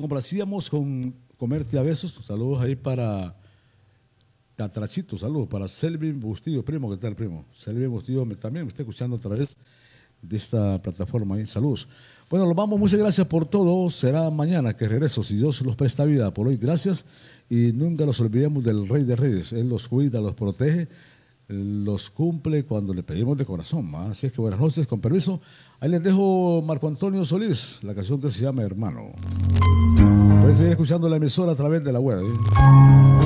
complacíamos con Comerte a Besos. Saludos ahí para Catrachito, saludos para Selvin Bustillo, primo, ¿qué tal, primo? Selvin Bustillo también me está escuchando a través de esta plataforma ahí. Saludos. Bueno, nos vamos, muchas gracias por todo. Será mañana que regreso, si Dios los presta vida. Por hoy, gracias. Y nunca nos olvidemos del Rey de Reyes. Él los cuida, los protege, los cumple cuando le pedimos de corazón, ¿va? Así es que buenas noches, con permiso. Ahí les dejo Marco Antonio Solís, la canción que se llama Hermano. Pueden seguir escuchando la emisora a través de la web, ¿eh?